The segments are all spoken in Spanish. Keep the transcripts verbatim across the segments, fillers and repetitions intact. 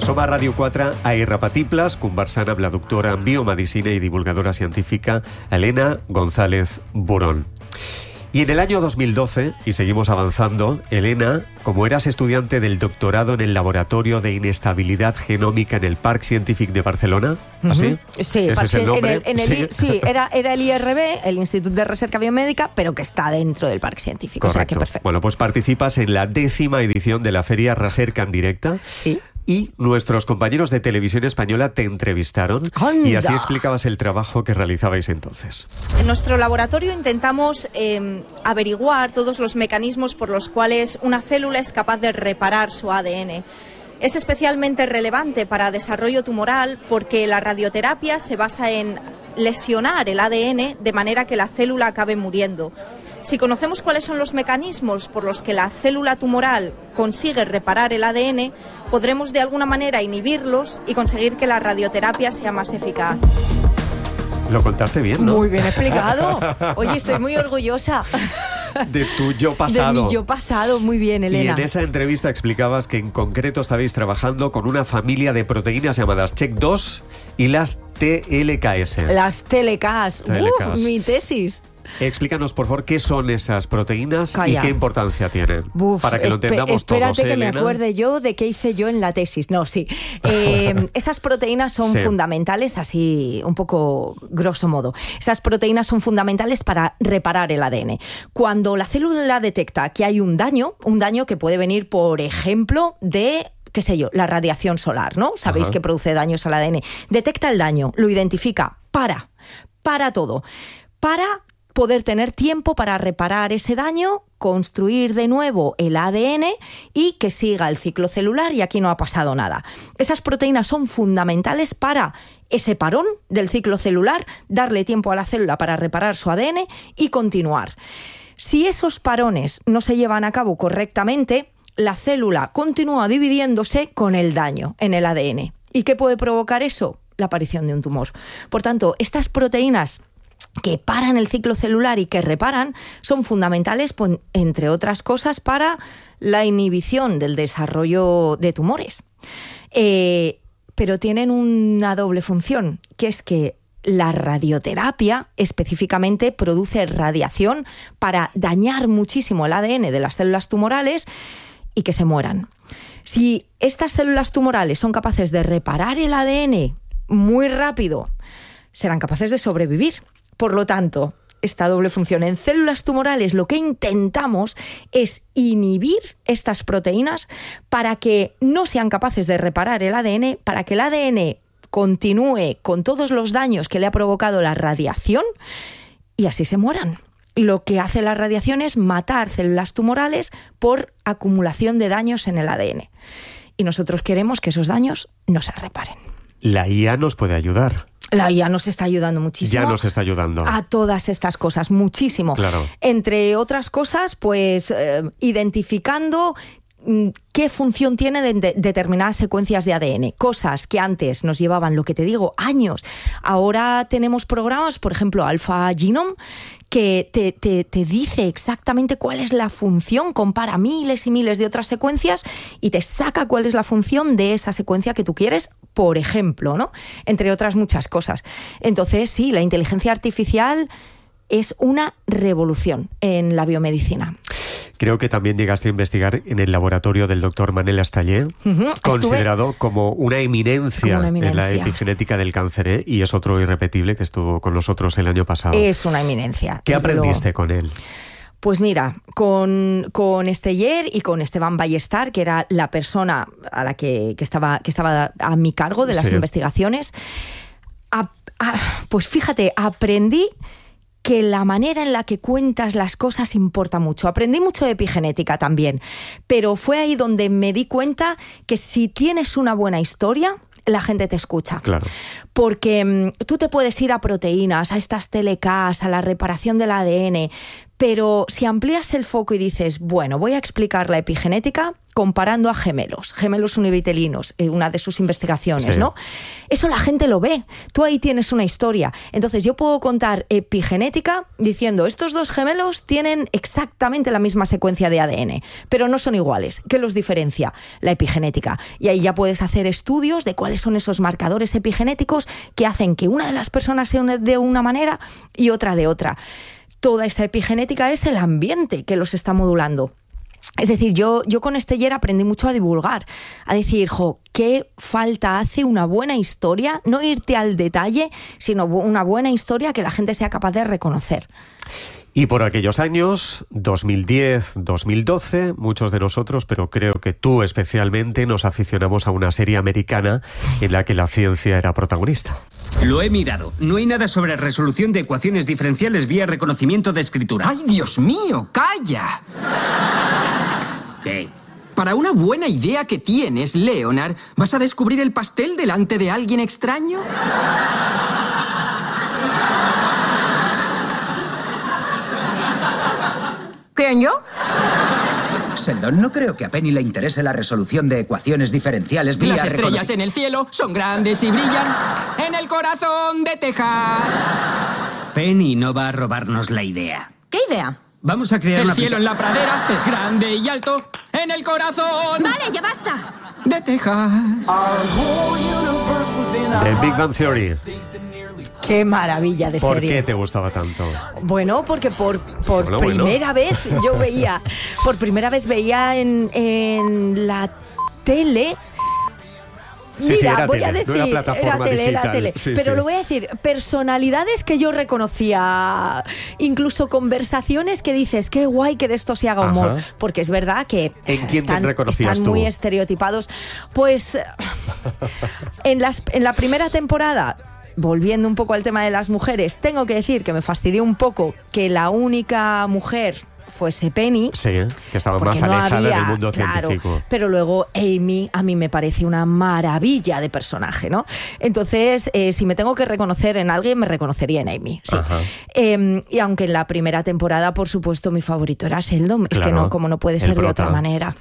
Som a Ràdio quatre a Irrepetibles, conversant amb la doctora en biomedicina y divulgadora científica Elena González Burón. Y en el año dos mil doce, y seguimos avanzando, Elena, como eras estudiante del doctorado en el Laboratorio de Inestabilidad Genómica en el Parc Científic de Barcelona, ¿así? Uh-huh. Sí, ¿Ese es el nombre? En el, en el, sí, sí era, era el I R B, el Instituto de Recerca Biomédica, pero que está dentro del Parc Científic. Correcto. O sea que perfecto. Bueno, pues participas en la décima edición de la Feria Recerca en Directa. Sí. Y nuestros compañeros de Televisión Española te entrevistaron. ¡Anda! Y así explicabas el trabajo que realizabais entonces. En nuestro laboratorio intentamos eh, averiguar todos los mecanismos por los cuales una célula es capaz de reparar su A D N. Es especialmente relevante para desarrollo tumoral porque la radioterapia se basa en lesionar el A D N de manera que la célula acabe muriendo. Si conocemos cuáles son los mecanismos por los que la célula tumoral consigue reparar el A D N, podremos de alguna manera inhibirlos y conseguir que la radioterapia sea más eficaz. Lo contaste bien, ¿no? Muy bien explicado. Oye, estoy muy orgullosa. De tu yo pasado. De mi yo pasado, muy bien, Elena. Y en esa entrevista explicabas que en concreto estabais trabajando con una familia de proteínas llamadas C H E C dos y las T L K S. Las T L Ks. T L Ks. Uh, mi tesis. Explícanos, por favor, qué son esas proteínas. Calla. Y qué importancia tienen. Uf, para que lo entendamos espérate todos. Espérate que ¿eh, me acuerde yo de qué hice yo en la tesis. No, sí. Eh, estas proteínas son sí. fundamentales, así un poco grosso modo. Esas proteínas son fundamentales para reparar el A D N. Cuando la célula detecta que hay un daño, un daño que puede venir, por ejemplo, de... qué sé yo, la radiación solar, ¿no? Sabéis Ajá. que produce daños al A D N. Detecta el daño, lo identifica, para, para todo. Para poder tener tiempo para reparar ese daño, construir de nuevo el A D N y que siga el ciclo celular, y aquí no ha pasado nada. Esas proteínas son fundamentales para ese parón del ciclo celular, darle tiempo a la célula para reparar su A D N y continuar. Si esos parones no se llevan a cabo correctamente, la célula continúa dividiéndose con el daño en el A D N. ¿Y qué puede provocar eso? La aparición de un tumor. Por tanto, estas proteínas que paran el ciclo celular y que reparan son fundamentales, pues, entre otras cosas, para la inhibición del desarrollo de tumores. Eh, pero tienen una doble función, que es que la radioterapia específicamente produce radiación para dañar muchísimo el A D N de las células tumorales y que se mueran. Si estas células tumorales son capaces de reparar el A D N muy rápido, serán capaces de sobrevivir. Por lo tanto, esta doble función. En células tumorales lo que intentamos es inhibir estas proteínas para que no sean capaces de reparar el A D N, para que el A D N continúe con todos los daños que le ha provocado la radiación y así se mueran. Lo que hace la radiación es matar células tumorales por acumulación de daños en el A D N. Y nosotros queremos que esos daños no se reparen. La I A nos puede ayudar. La I A nos está ayudando muchísimo. Ya nos está ayudando. A todas estas cosas, muchísimo. Claro. Entre otras cosas, pues eh, identificando qué función tiene de, de determinadas secuencias de A D N. Cosas que antes nos llevaban, lo que te digo, años. Ahora tenemos programas, por ejemplo, Alpha Genome, que te, te, te dice exactamente cuál es la función, compara miles y miles de otras secuencias y te saca cuál es la función de esa secuencia que tú quieres, por ejemplo, ¿no? Entre otras muchas cosas. Entonces, sí, la inteligencia artificial es una revolución en la biomedicina. Creo que también llegaste a investigar en el laboratorio del doctor Manel Estallé, uh-huh. considerado como una, eminencia como una eminencia en la epigenética del cáncer, ¿eh? Y es otro irrepetible que estuvo con nosotros el año pasado. Es una eminencia. ¿Qué aprendiste luego con él? Pues mira, con, con Esteller y con Esteban Ballestar, que era la persona a la que, que, estaba, que estaba a mi cargo de las sí. investigaciones, a, a, pues fíjate, aprendí que la manera en la que cuentas las cosas importa mucho. Aprendí mucho de epigenética también, pero fue ahí donde me di cuenta que si tienes una buena historia, la gente te escucha. Claro. Porque mmm, tú te puedes ir a proteínas, a estas T L Ks, a la reparación del A D N, Pero si amplías el foco y dices, bueno, voy a explicar la epigenética comparando a gemelos, gemelos univitelinos, una de sus investigaciones, sí. ¿no? Eso la gente lo ve. Tú ahí tienes una historia. Entonces yo puedo contar epigenética diciendo, estos dos gemelos tienen exactamente la misma secuencia de A D N, pero no son iguales. ¿Qué los diferencia? La epigenética. Y ahí ya puedes hacer estudios de cuáles son esos marcadores epigenéticos que hacen que una de las personas sea de una manera y otra de otra. Toda esa epigenética es el ambiente que los está modulando. Es decir, yo, yo con Esteller aprendí mucho a divulgar, a decir, jo, qué falta hace una buena historia, no irte al detalle, sino una buena historia que la gente sea capaz de reconocer. Y por aquellos años, dos mil diez, dos mil doce, muchos de nosotros, pero creo que tú especialmente, nos aficionamos a una serie americana en la que la ciencia era protagonista. Lo he mirado. No hay nada sobre resolución de ecuaciones diferenciales vía reconocimiento de escritura. ¡Ay, Dios mío! ¡Calla! ¿Qué? Para una buena idea que tienes, Leonard, ¿vas a descubrir el pastel delante de alguien extraño? ¿Quién, yo? Sheldon, no creo que a Penny le interese la resolución de ecuaciones diferenciales vía Las estrellas reconoc- en el cielo son grandes y brillan en el corazón de Texas. Penny no va a robarnos la idea. ¿Qué idea? Vamos a crear El una cielo en aplica- la pradera es grande y alto en el corazón Vale, ya basta. de Texas. El Big Bang Theory. ¡Qué maravilla de ¿Por serie! qué te gustaba tanto? Bueno, porque por, por Bueno, bueno. primera vez yo veía, por primera vez veía en, en la tele. Sí, sí, Mira, era voy tele, a no decir, era plataforma tele, era digital. tele. Sí, pero sí. lo voy a decir, personalidades que yo reconocía, incluso conversaciones que dices, qué guay que de esto se haga humor, Ajá. porque es verdad que ¿En quién te están, reconocías están tú? muy estereotipados. Pues en, las, en la primera temporada, volviendo un poco al tema de las mujeres, tengo que decir que me fastidió un poco que la única mujer fuese Penny. Sí, que estaba Porque más no alejada había, del mundo claro, científico. pero luego Amy a mí me parece una maravilla de personaje, ¿no? Entonces, eh, si me tengo que reconocer en alguien, me reconocería en Amy, sí. Eh, y aunque en la primera temporada, por supuesto, mi favorito era Sheldon, es Claro, que no, como no puede el ser de prota. otra manera.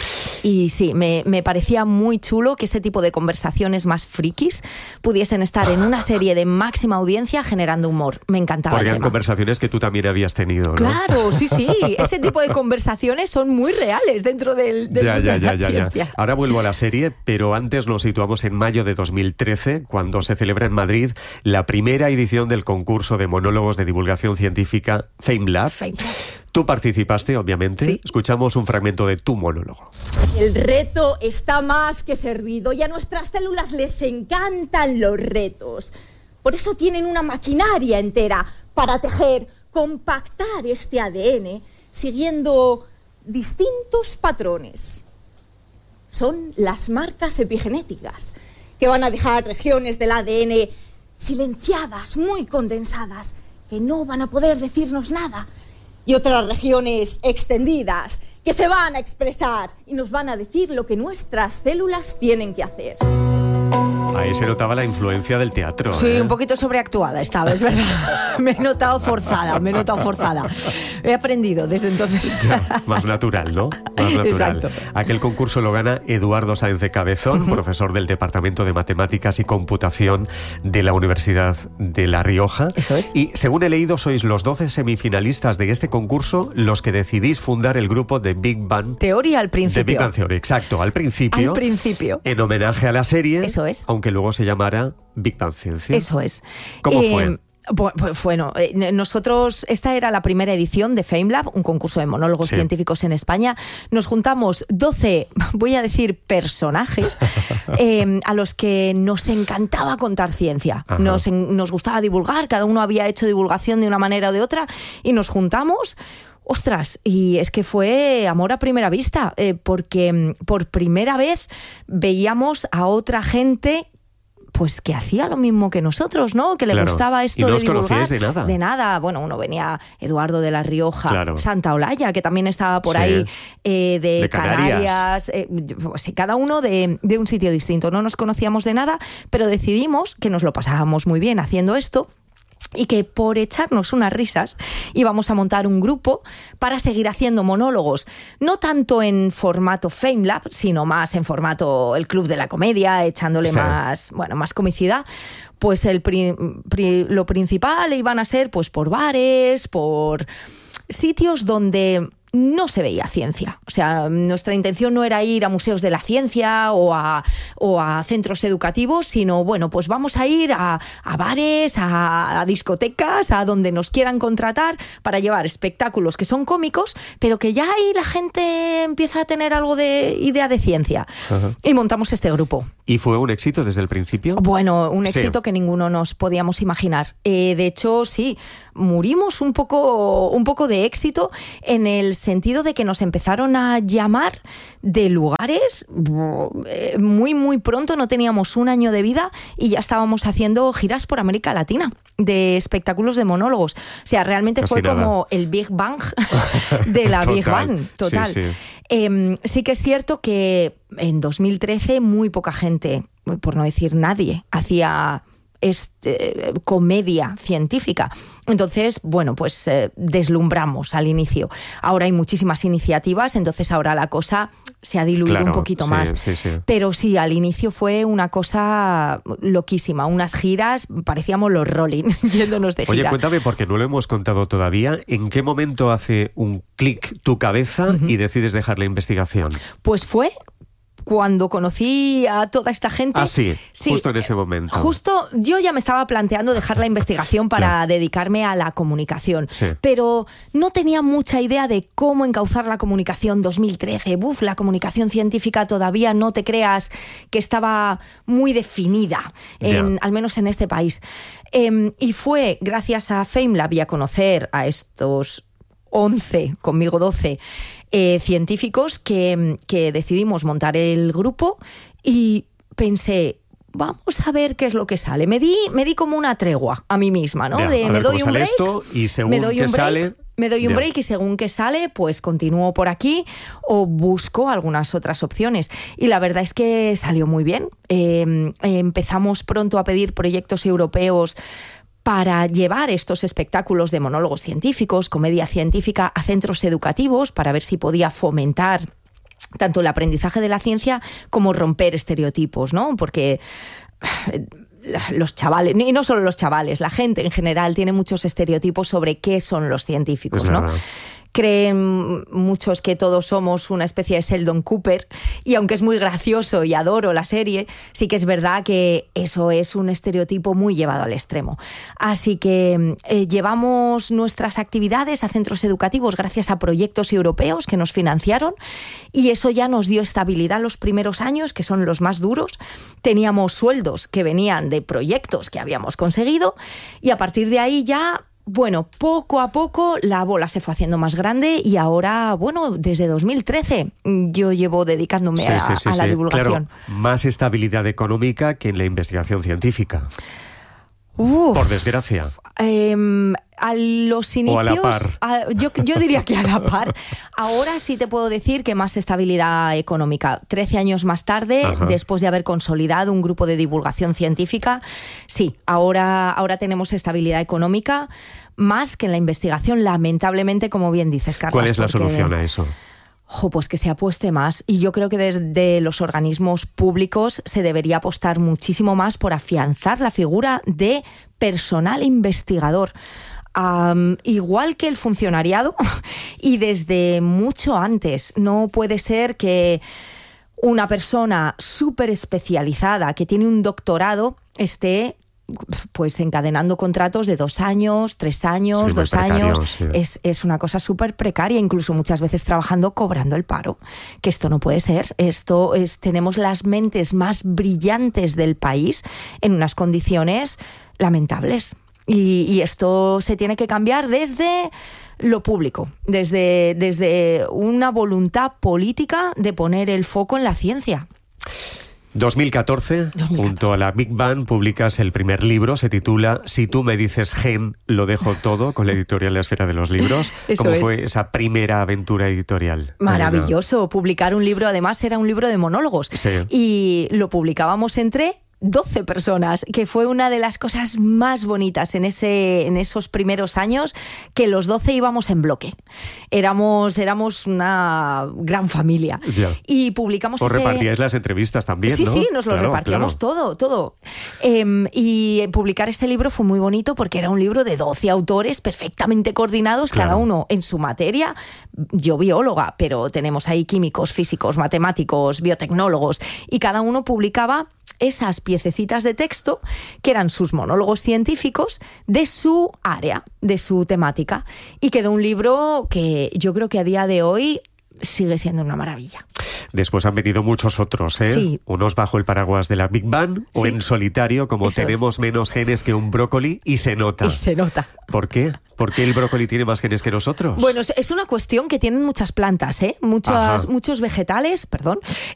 Y sí, me, me parecía muy chulo que ese tipo de conversaciones más frikis pudiesen estar en una serie de máxima audiencia generando humor. Me encantaba Porque el eran tema. conversaciones que tú también habías tenido, ¿no? Claro, sí, sí. Ese tipo de conversaciones son muy reales dentro del, del Ya, mundo ya, de ya, la ya, ya. ciencia. Ahora vuelvo a la serie, pero antes nos situamos en mayo de dos mil trece, cuando se celebra en Madrid la primera edición del concurso de monólogos de divulgación científica FameLab. FameLab. Tú participaste, obviamente. Sí. Escuchamos un fragmento de tu monólogo. El reto está más que servido y a nuestras células les encantan los retos. Por eso tienen una maquinaria entera para tejer, compactar este A D N siguiendo distintos patrones. Son las marcas epigenéticas que van a dejar regiones del A D N silenciadas, muy condensadas, que no van a poder decirnos nada. Y otras regiones extendidas que se van a expresar y nos van a decir lo que nuestras células tienen que hacer. Ahí se notaba la influencia del teatro. Sí, ¿eh? un poquito sobreactuada estaba, es verdad. Me he notado forzada, me he notado forzada. He aprendido desde entonces. Ya, más natural, ¿no? Más natural. Exacto. Aquel concurso lo gana Eduardo Sáenz de Cabezón, profesor del Departamento de Matemáticas y Computación de la Universidad de La Rioja. Eso es. Y según he leído, sois los doce semifinalistas de este concurso los que decidís fundar el grupo de Big Bang. Teoría al principio. De Big Bang Theory, exacto, al principio. Al principio. En homenaje a la serie. Eso es. Aunque luego se llamara Big Bang Ciencia. Eso es. ¿Cómo Eh, fue? bu- Pues bueno, eh, nosotros, esta era la primera edición de FameLab, un concurso de monólogos Sí. científicos en España. Nos juntamos doce, voy a decir, personajes eh, a los que nos encantaba contar ciencia. Ajá. Nos, en- nos gustaba divulgar, cada uno había hecho divulgación de una manera o de otra y nos juntamos. Ostras, y es que fue amor a primera vista, eh, porque mm, por primera vez veíamos a otra gente pues que hacía lo mismo que nosotros, ¿no? Que le Claro. gustaba esto Y no de os divulgar. conocíais de nada. De nada. Bueno, uno venía Eduardo de La Rioja, Claro. Santa Olaya, que también estaba por Sí. ahí, eh, de, De Canarias. Canarias, eh, pues sí, cada uno de, de un sitio distinto. No nos conocíamos de nada, pero decidimos que nos lo pasábamos muy bien haciendo esto. y que por echarnos unas risas íbamos a montar un grupo para seguir haciendo monólogos, no tanto en formato FameLab, sino más en formato el Club de la Comedia, echándole sí. más, bueno, más comicidad. Pues el pri, pri, lo principal iban a ser pues por bares, por sitios donde no se veía ciencia. O sea, nuestra intención no era ir a museos de la ciencia o a, o a centros educativos, sino, bueno, pues vamos a ir a, a bares, a, a discotecas, a donde nos quieran contratar para llevar espectáculos que son cómicos, pero que ya ahí la gente empieza a tener algo de idea de ciencia. Ajá. Y montamos este grupo. ¿Y fue un éxito desde el principio? Bueno, un éxito sí. que ninguno nos podíamos imaginar. Eh, de hecho, sí, murimos un poco, un poco de éxito en el sentido de que nos empezaron a llamar de lugares muy, muy pronto. No teníamos un año de vida y ya estábamos haciendo giras por América Latina de espectáculos de monólogos. O sea, realmente Casi fue nada. como el Big Bang de la total. Big Bang, total. Sí, sí. Eh, sí que es cierto que en dos mil trece muy poca gente, por no decir nadie, hacía este, comedia científica. Entonces, bueno, pues eh, deslumbramos al inicio. Ahora hay muchísimas iniciativas, entonces ahora la cosa se ha diluido claro, un poquito sí, más. Sí, sí. Pero sí, al inicio fue una cosa loquísima, unas giras, parecíamos los Rolling, yéndonos de gira. Oye, cuéntame, porque no lo hemos contado todavía, ¿en qué momento hace un clic tu cabeza uh-huh. y decides dejar la investigación? Pues fue cuando conocí a toda esta gente. Ah, sí, sí, justo en ese momento. Justo, yo ya me estaba planteando dejar la investigación para claro. dedicarme a la comunicación, sí. pero no tenía mucha idea de cómo encauzar la comunicación. dos mil trece, buf, la comunicación científica todavía no te creas que estaba muy definida, en, al menos en este país. Eh, y fue gracias a FameLab y a conocer a estos once, conmigo doce, eh, científicos que, que decidimos montar el grupo y pensé, vamos a ver qué es lo que sale. Me di, me di como una tregua a mí misma, ¿no? Ya, de me doy un break, esto y según me doy que un break, sale... Me doy un ya. break y según que sale, pues continúo por aquí o busco algunas otras opciones. Y la verdad es que salió muy bien. Eh, empezamos pronto a pedir proyectos europeos para llevar estos espectáculos de monólogos científicos, comedia científica, a centros educativos, para ver si podía fomentar tanto el aprendizaje de la ciencia como romper estereotipos, ¿no? Porque los chavales, y no solo los chavales, la gente en general tiene muchos estereotipos sobre qué son los científicos, ¿no? Creen muchos que todos somos una especie de Sheldon Cooper, y aunque es muy gracioso y adoro la serie, sí que es verdad que eso es un estereotipo muy llevado al extremo. Así que eh, llevamos nuestras actividades a centros educativos gracias a proyectos europeos que nos financiaron, y eso ya nos dio estabilidad los primeros años, que son los más duros. Teníamos sueldos que venían de proyectos que habíamos conseguido, y a partir de ahí ya... Bueno, poco a poco la bola se fue haciendo más grande y ahora, bueno, desde dos mil trece yo llevo dedicándome sí, a, sí, sí, a la sí. divulgación. Claro, más estabilidad económica que en la investigación científica. Uf, por desgracia. Eh, a los inicios... O a la par. A, yo, yo diría que a la par. Ahora sí te puedo decir que más estabilidad económica. Trece años más tarde, Ajá. después de haber consolidado un grupo de divulgación científica, sí, ahora, ahora tenemos estabilidad económica más que en la investigación, lamentablemente, como bien dices, Carlos. ¿Cuál es la solución a eso? Jo, pues que se apueste más, y yo creo que desde los organismos públicos se debería apostar muchísimo más por afianzar la figura de personal investigador. Um, igual que el funcionariado y desde mucho antes. No puede ser que una persona súper especializada que tiene un doctorado esté pues encadenando contratos de dos años, tres años, sí, dos años. Sí. Es, es una cosa súper precaria, incluso muchas veces trabajando, cobrando el paro. Que esto no puede ser. Esto es, tenemos las mentes más brillantes del país en unas condiciones lamentables. Y, y esto se tiene que cambiar desde lo público, desde, desde una voluntad política de poner el foco en la ciencia. dos mil catorce, dos mil catorce, junto a la Big Bang, publicas el primer libro, se titula Si tú me dices gen, lo dejo todo, con la editorial La Esfera de los Libros. Eso ¿Cómo es. fue esa primera aventura editorial? Maravilloso, publicar un libro, además era un libro de monólogos. Sí. Y lo publicábamos entre doce personas, que fue una de las cosas más bonitas en, ese, en esos primeros años, que los doce íbamos en bloque. Éramos, éramos una gran familia. Ya. Y publicamos Os ese... repartíais las entrevistas también, Sí, ¿no? sí, nos lo Claro, repartíamos claro. todo, todo. Eh, y publicar este libro fue muy bonito porque era un libro de doce autores perfectamente coordinados, Claro. cada uno en su materia. Yo bióloga, pero tenemos ahí químicos, físicos, matemáticos, biotecnólogos, y cada uno publicaba esas piececitas de texto que eran sus monólogos científicos de su área, de su temática. Y quedó un libro que yo creo que a día de hoy sigue siendo una maravilla. Después han venido muchos otros, ¿eh? Sí. Unos bajo el paraguas de la Big Bang o Sí. en solitario, como Eso es. tenemos menos genes que un brócoli y se nota. Y se nota. ¿Por qué? ¿Por qué el brócoli tiene más genes que nosotros? Bueno, es- es una cuestión que tienen muchas plantas, ¿eh? Muchas, Ajá. muchos vegetales, perdón,